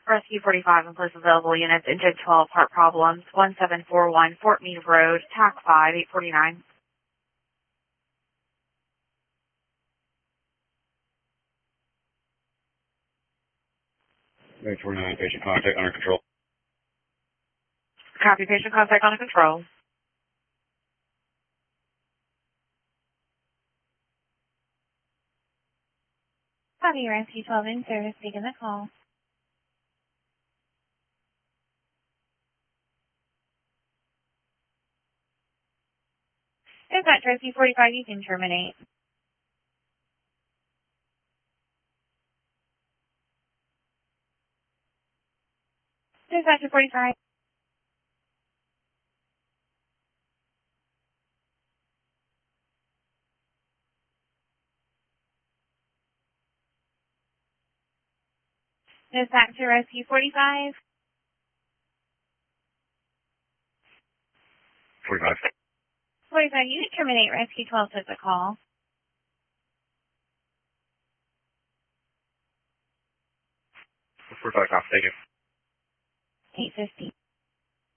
Rescue 45 and police available units, engine 12, part problems, 1741 Fort Meade Road, TAC 5, 849. Right, 49, patient contact under control. Copy, patient contact under control. Copy, Rescue 12 in service, taking the call. Dispatch Rescue 45, you can terminate. Dispatch 45. Dispatch to Rescue 45. 45. 45, you can terminate. Rescue 12 took the call. 45, copy, thank you. 850.